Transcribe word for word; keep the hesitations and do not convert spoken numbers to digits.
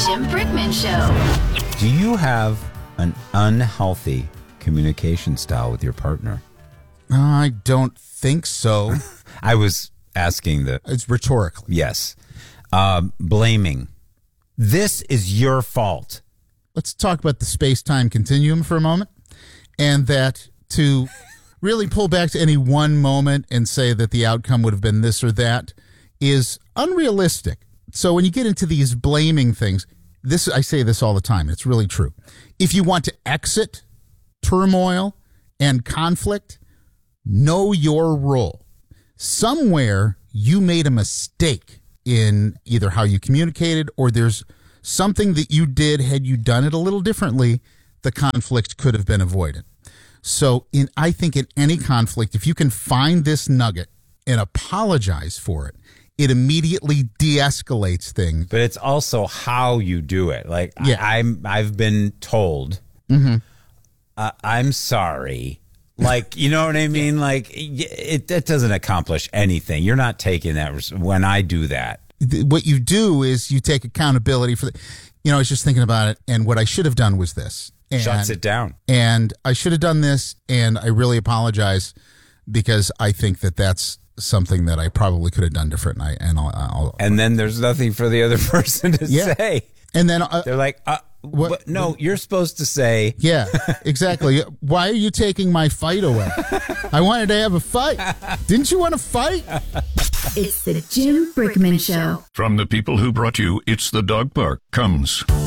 Jim Brickman Show. Do you have an unhealthy communication style with your partner? I don't think so. I was asking the... It's rhetorically. Yes. Um, blaming. This is your fault. Let's talk about the space-time continuum for a moment. And that to really pull back to any one moment and say that the outcome would have been this or that is unrealistic. So when you get into these blaming things, this I say this all the time. It's really true. If you want to exit turmoil and conflict, know your role. Somewhere you made a mistake in either how you communicated or there's something that you did. Had you done it a little differently, the conflict could have been avoided. So in I think in any conflict, if you can find this nugget and apologize for it, it immediately de-escalates things. But it's also how you do it. Like yeah. I, I'm, I've been told, mm-hmm. uh, I'm sorry. Like, you know what I mean? Like it, it doesn't accomplish anything. You're not taking that res- when I do that. What you do is you take accountability for the, you know, I was just thinking about it. And what I should have done was this. And, Shuts it down. And I should have done this. And I really apologize because I think that that's something that I probably could have done different. And I, and I'll, I'll and then there's nothing for the other person to yeah. say. And then uh, they're like, uh, what, what, no, what? You're supposed to say. Yeah, exactly. Why are you taking my fight away? I wanted to have a fight. Didn't you want to fight? It's the Jim Brickman Show. From the people who brought you It's the Dog Park comes